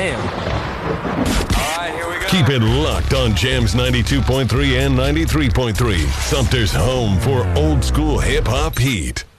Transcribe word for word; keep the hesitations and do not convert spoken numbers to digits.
Damn. All right, here we go. Keep it locked on Jams ninety-two point three and ninety-three point three. Sumter's home for old school hip hop heat.